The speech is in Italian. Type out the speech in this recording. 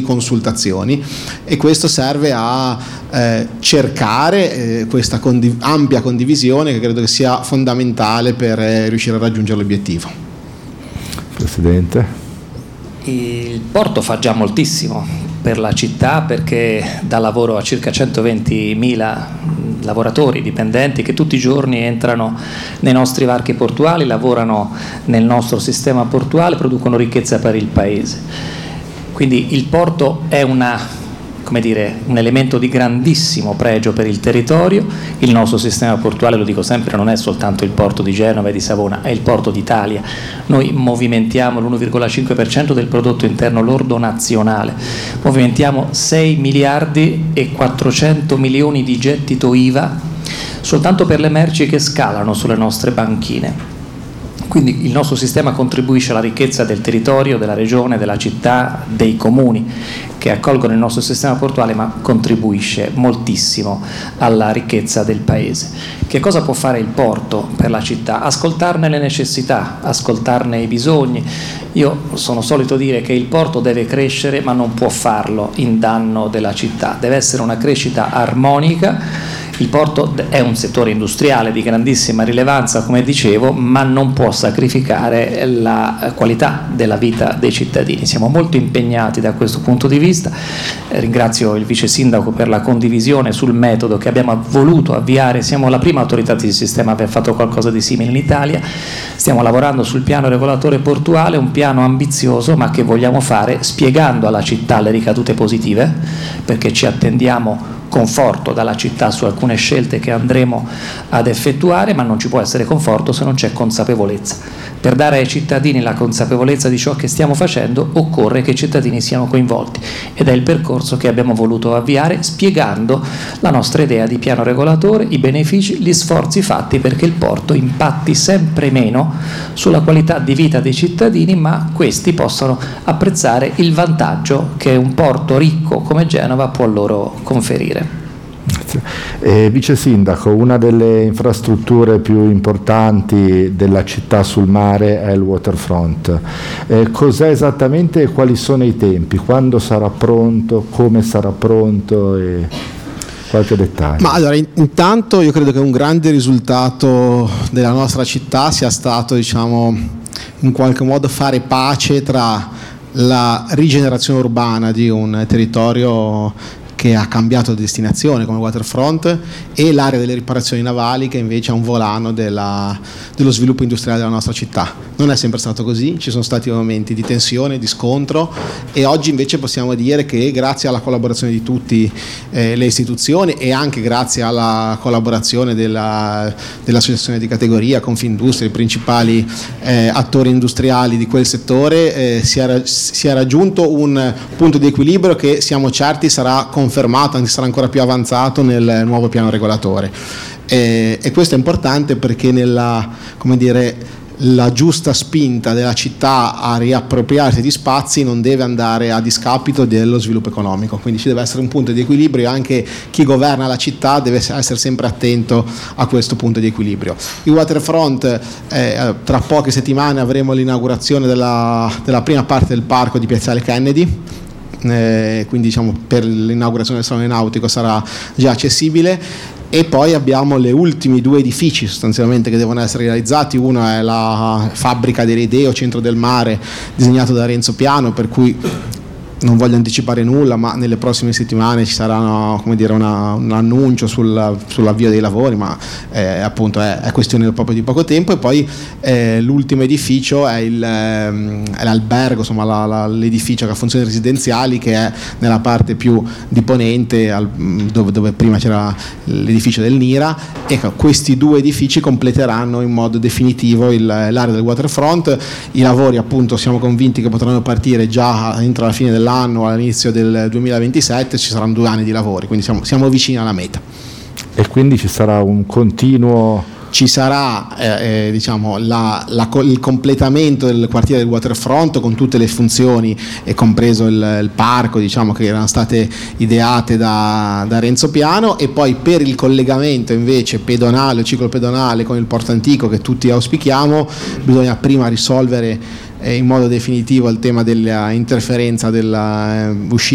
consultazioni, e questo serve a cercare questa ampia condivisione, che credo che sia fondamentale per riuscire a raggiungere l'obiettivo. Presidente. Il porto fa già moltissimo per la città, perché dà lavoro a circa 120.000 lavoratori dipendenti che tutti i giorni entrano nei nostri varchi portuali, lavorano nel nostro sistema portuale, producono ricchezza per il paese. Quindi il porto è un elemento di grandissimo pregio per il territorio. Il nostro sistema portuale, lo dico sempre, non è soltanto il porto di Genova e di Savona, è il porto d'Italia. Noi movimentiamo l'1,5% del prodotto interno lordo nazionale, movimentiamo 6 miliardi e 400 milioni di gettito IVA soltanto per le merci che scalano sulle nostre banchine. Quindi il nostro sistema contribuisce alla ricchezza del territorio, della regione, della città, dei comuni che accolgono il nostro sistema portuale, ma contribuisce moltissimo alla ricchezza del paese. Che cosa può fare il porto per la città? Ascoltarne le necessità, ascoltarne i bisogni. Io sono solito dire che il porto deve crescere, ma non può farlo in danno della città. Deve essere una crescita armonica. Il porto è un settore industriale di grandissima rilevanza, come dicevo, ma non può sacrificare la qualità della vita dei cittadini. Siamo molto impegnati da questo punto di vista. Ringrazio il vice sindaco per la condivisione sul metodo che abbiamo voluto avviare. Siamo la prima autorità di sistema a aver fatto qualcosa di simile in Italia. Stiamo lavorando sul piano regolatore portuale, un piano ambizioso, ma che vogliamo fare spiegando alla città le ricadute positive, perché ci attendiamo conforto dalla città su alcune scelte che andremo ad effettuare, ma non ci può essere conforto se non c'è consapevolezza. Per dare ai cittadini la consapevolezza di ciò che stiamo facendo occorre che i cittadini siano coinvolti, ed è il percorso che abbiamo voluto avviare spiegando la nostra idea di piano regolatore, i benefici, gli sforzi fatti perché il porto impatti sempre meno sulla qualità di vita dei cittadini, ma questi possano apprezzare il vantaggio che un porto ricco come Genova può loro conferire. Vice Sindaco, una delle infrastrutture più importanti della città sul mare è il waterfront. Cos'è esattamente e quali sono i tempi? Quando sarà pronto? Come sarà pronto? E qualche dettaglio. Ma allora, intanto io credo che un grande risultato della nostra città sia stato, in qualche modo fare pace tra la rigenerazione urbana di un territorio che ha cambiato destinazione come waterfront e l'area delle riparazioni navali, che invece è un volano dello sviluppo industriale della nostra città. Non è sempre stato così, ci sono stati momenti di tensione, di scontro, e oggi invece possiamo dire che grazie alla collaborazione di tutte le istituzioni e anche grazie alla collaborazione dell'associazione di categoria, Confindustria, i principali attori industriali di quel settore, si è raggiunto un punto di equilibrio che siamo certi sarà confermato, anzi sarà ancora più avanzato nel nuovo piano regolatore, e questo è importante perché la giusta spinta della città a riappropriarsi di spazi non deve andare a discapito dello sviluppo economico, quindi ci deve essere un punto di equilibrio, e anche chi governa la città deve essere sempre attento a questo punto di equilibrio. Il waterfront, tra poche settimane avremo l'inaugurazione della prima parte del parco di Piazzale Kennedy, quindi per l'inaugurazione del salone nautico sarà già accessibile, e poi abbiamo le ultimi due edifici sostanzialmente che devono essere realizzati. Uno è la fabbrica delle idee o centro del mare, disegnato da Renzo Piano, per cui non voglio anticipare nulla, ma nelle prossime settimane ci sarà un annuncio sull'avvio dei lavori, ma appunto è questione proprio di poco tempo. E poi l'ultimo edificio è l'albergo, l'edificio che ha funzioni residenziali, che è nella parte più di ponente, dove prima c'era l'edificio del NIRA. Ecco, questi due edifici completeranno in modo definitivo l'area del waterfront. I lavori, appunto, siamo convinti che potranno partire già entro la fine dell'anno, all'inizio del 2027, ci saranno 2 anni di lavori, quindi siamo vicini alla meta. E quindi ci sarà un continuo... Ci sarà il completamento del quartiere del waterfront con tutte le funzioni, e compreso il parco, che erano state ideate da Renzo Piano, e poi per il collegamento invece pedonale o ciclopedonale con il porto antico, che tutti auspichiamo, bisogna prima risolvere in modo definitivo il tema della interferenza della uscita